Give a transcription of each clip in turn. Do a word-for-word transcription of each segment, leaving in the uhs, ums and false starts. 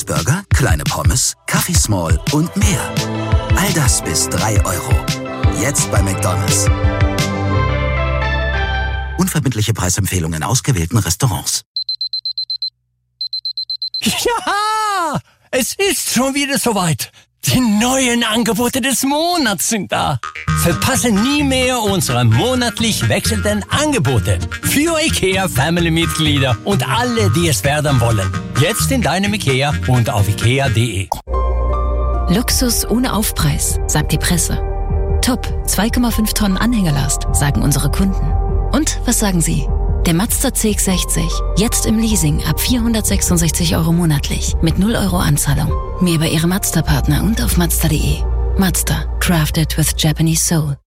Cheeseburger, kleine Pommes, Kaffee Small und mehr. All das bis drei Euro. Jetzt bei McDonald's. Unverbindliche Preisempfehlungen in ausgewählten Restaurants. Ja, es ist schon wieder soweit. Die neuen Angebote des Monats sind da. Verpasse nie mehr unsere monatlich wechselnden Angebote für IKEA Family-Mitglieder und alle, die es werden wollen. Jetzt in deinem IKEA und auf ikea punkt de. Luxus ohne Aufpreis, sagt die Presse. Top, zwei Komma fünf Tonnen Anhängerlast, sagen unsere Kunden. Und was sagen Sie? Der Mazda C X sechzig, jetzt im Leasing ab vierhundertsechsundsechzig Euro monatlich, mit null Euro Anzahlung. Mehr bei Ihrem Mazda-Partner und auf mazda punkt de. Mazda, crafted with Japanese soul.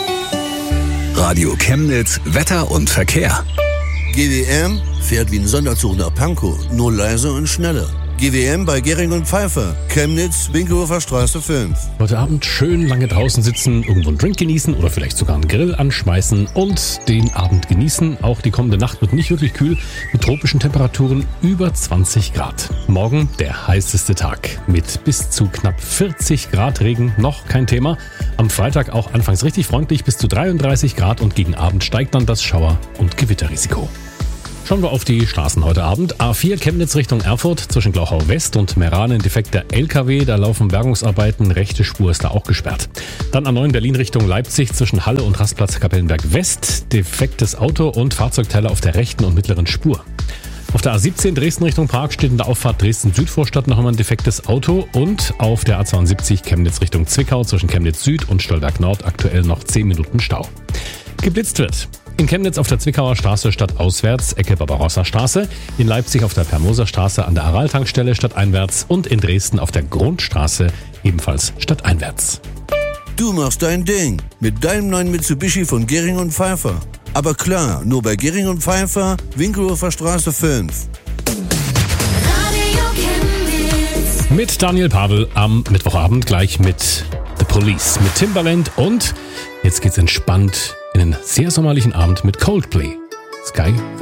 Radio Chemnitz, Wetter und Verkehr. G W M fährt wie ein Sonderzug nach Pankow, nur leiser und schneller. G W M bei Gering und Pfeiffer, Chemnitz, Winkelhofer Straße fünf. Heute Abend schön lange draußen sitzen, irgendwo einen Drink genießen oder vielleicht sogar einen Grill anschmeißen und den Abend genießen. Auch die kommende Nacht wird nicht wirklich kühl, mit tropischen Temperaturen über zwanzig Grad. Morgen der heißeste Tag mit bis zu knapp vierzig Grad Regen, noch kein Thema. Am Freitag auch anfangs richtig freundlich, bis zu dreiunddreißig Grad und gegen Abend steigt dann das Schauer- und Gewitterrisiko. Schauen wir auf die Straßen heute Abend. A vier Chemnitz Richtung Erfurt zwischen Glauchau West und Meranen defekter L K W. Da laufen Bergungsarbeiten, rechte Spur ist da auch gesperrt. Dann A neun Berlin Richtung Leipzig zwischen Halle und Rastplatz Kapellenberg West. Defektes Auto und Fahrzeugteile auf der rechten und mittleren Spur. Auf der A siebzehn Dresden Richtung Prag steht in der Auffahrt Dresden-Südvorstadt noch einmal ein defektes Auto. Und auf der A zweiundsiebzig Chemnitz Richtung Zwickau zwischen Chemnitz Süd und Stolberg Nord aktuell noch zehn Minuten Stau. Geblitzt wird in Chemnitz auf der Zwickauer Straße stadtauswärts, Ecke Barbarossa-Straße, in Leipzig auf der Permoser Straße an der Aral-Tankstelle stadteinwärts und in Dresden auf der Grundstraße ebenfalls stadteinwärts. Du machst dein Ding mit deinem neuen Mitsubishi von Gering und Pfeiffer. Aber klar, nur bei Gering und Pfeiffer, Winkelhofer Straße fünf. Mit Daniel Pavel am Mittwochabend gleich mit The Police, mit Timbaland und jetzt geht's entspannt in einen sehr sommerlichen Abend mit Coldplay. Sky